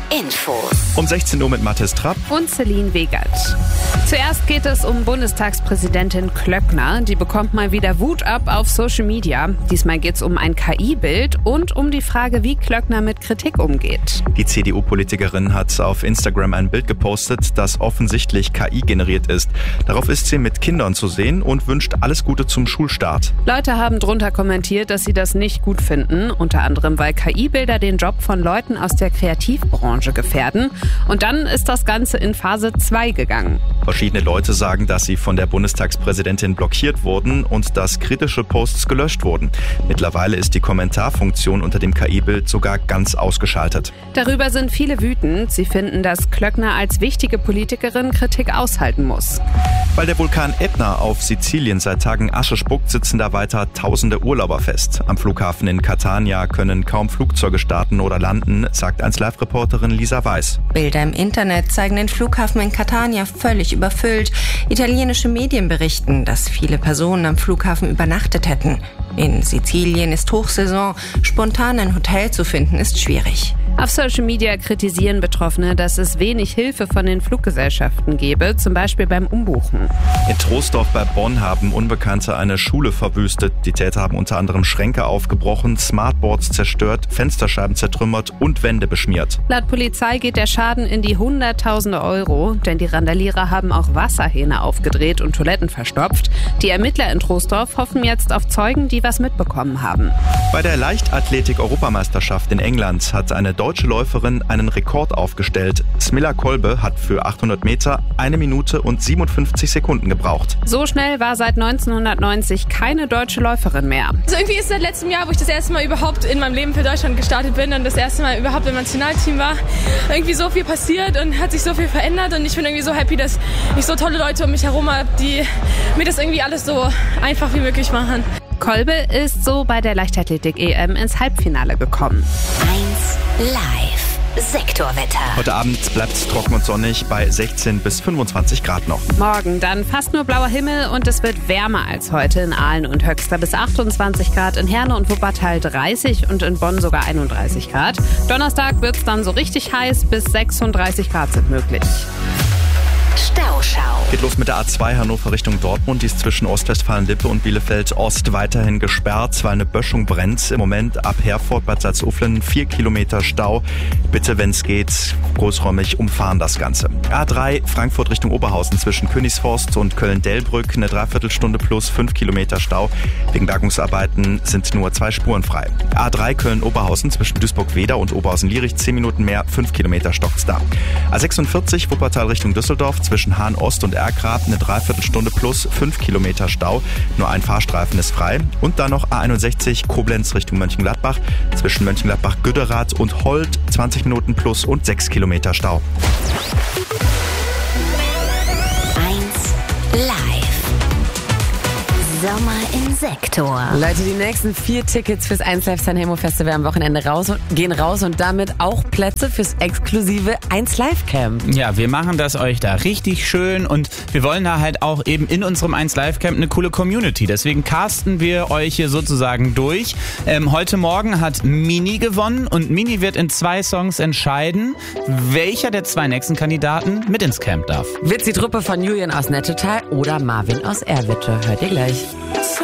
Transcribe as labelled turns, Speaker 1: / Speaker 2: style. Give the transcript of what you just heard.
Speaker 1: Infos.
Speaker 2: Um 16 Uhr mit Mathis Trapp
Speaker 3: und Celine Wegert. Zuerst geht es um Bundestagspräsidentin Klöckner. Die bekommt mal wieder Wut ab auf Social Media. Diesmal geht es um ein KI-Bild und um die Frage, wie Klöckner mit Kritik umgeht.
Speaker 2: Die CDU-Politikerin hat auf Instagram ein Bild gepostet, das offensichtlich KI generiert ist. Darauf ist sie mit Kindern zu sehen und wünscht alles Gute zum Schulstart.
Speaker 3: Leute haben drunter kommentiert, dass sie das nicht gut finden. Unter anderem, weil KI-Bilder den Job von Leuten aus der Kreativbranche gefährden. Und dann ist das Ganze in Phase 2 gegangen.
Speaker 2: Verschiedene Leute sagen, dass sie von der Bundestagspräsidentin blockiert wurden und dass kritische Posts gelöscht wurden. Mittlerweile ist die Kommentarfunktion unter dem KI-Bild sogar ganz ausgeschaltet.
Speaker 3: Darüber sind viele wütend. Sie finden, dass Klöckner als wichtige Politikerin Kritik aushalten muss.
Speaker 2: Weil der Vulkan Ätna auf Sizilien seit Tagen Asche spuckt, sitzen da weiter tausende Urlauber fest. Am Flughafen in Catania können kaum Flugzeuge starten oder landen, sagt 1Live-Reporterin Lisa Weiß.
Speaker 4: Bilder im Internet zeigen den Flughafen in Catania völlig überfüllt. Italienische Medien berichten, dass viele Personen am Flughafen übernachtet hätten. In Sizilien ist Hochsaison. Spontan ein Hotel zu finden ist schwierig.
Speaker 3: Auf Social Media kritisieren Betroffene, dass es wenig Hilfe von den Fluggesellschaften gebe, zum Beispiel beim Umbuchen.
Speaker 2: In Troisdorf bei Bonn haben Unbekannte eine Schule verwüstet. Die Täter haben unter anderem Schränke aufgebrochen, Smartboards zerstört, Fensterscheiben zertrümmert und Wände beschmiert.
Speaker 3: Laut Polizei geht der Schaden in die Hunderttausende Euro, denn die Randalierer haben auch Wasserhähne aufgedreht und Toiletten verstopft. Die Ermittler in Troisdorf hoffen jetzt auf Zeugen, die was mitbekommen haben.
Speaker 2: Bei der Leichtathletik-Europameisterschaft in England hat eine deutsche Läuferin einen Rekord aufgestellt. Smilla Kolbe hat für 800 Meter 1 Minute und 57 Sekunden gebraucht.
Speaker 3: So schnell war seit 1990 keine deutsche Läuferin mehr.
Speaker 5: Also irgendwie ist seit letztem Jahr, wo ich das erste Mal überhaupt in meinem Leben für Deutschland gestartet bin und das erste Mal überhaupt im Nationalteam war, irgendwie so viel passiert und hat sich so viel verändert und ich bin irgendwie so happy, dass ich so tolle Leute um mich herum habe, die mir das irgendwie alles so einfach wie möglich machen.
Speaker 3: Kolbe ist so bei der Leichtathletik-EM ins Halbfinale gekommen.
Speaker 1: 1Live Sektorwetter.
Speaker 2: Heute Abend bleibt es trocken und sonnig bei 16 bis 25 Grad noch.
Speaker 3: Morgen dann fast nur blauer Himmel und es wird wärmer als heute in Aalen und Höxter bis 28 Grad, in Herne und Wuppertal 30 und in Bonn sogar 31 Grad. Donnerstag wird es dann so richtig heiß, bis 36 Grad sind möglich.
Speaker 1: Stauschau.
Speaker 2: Geht los mit der A2 Hannover Richtung Dortmund. Die ist zwischen Ostwestfalen-Lippe und Bielefeld-Ost weiterhin gesperrt, weil eine Böschung brennt. Im Moment ab Herford, Bad Salzuflen 4 Kilometer Stau. Bitte, wenn es geht, großräumig umfahren das Ganze. A3 Frankfurt Richtung Oberhausen zwischen Königsforst und Köln-Delbrück eine Dreiviertelstunde plus 5 Kilometer Stau. Wegen Bergungsarbeiten sind nur 2 Spuren frei. A3 Köln-Oberhausen zwischen Duisburg-Weder und Oberhausen-Lierich 10 Minuten mehr, 5 Kilometer stockt's da. A46 Wuppertal Richtung Düsseldorf zwischen Hahn-Ost und Erkrath eine Dreiviertelstunde plus 5 Kilometer Stau. Nur ein Fahrstreifen ist frei. Und dann noch A61 Koblenz Richtung Mönchengladbach. Zwischen Mönchengladbach-Güderath und Holt 20 Minuten plus und 6 Kilometer Stau.
Speaker 1: 1Live Sommer im Sektor.
Speaker 6: Leute, die nächsten 4 Tickets fürs 1Live Sanremo Festival am Wochenende gehen raus und damit auch Plätze fürs exklusive 1Live Camp.
Speaker 7: Ja, wir machen das euch da richtig schön und wir wollen da halt auch eben in unserem 1Live Camp eine coole Community. Deswegen casten wir euch hier sozusagen durch. Heute Morgen hat Mini gewonnen und Mini wird in 2 Songs entscheiden, welcher der 2 nächsten Kandidaten mit ins Camp darf.
Speaker 6: Wird's die Truppe von Julian aus Nettetal oder Marvin aus Erwitte? Hört ihr gleich.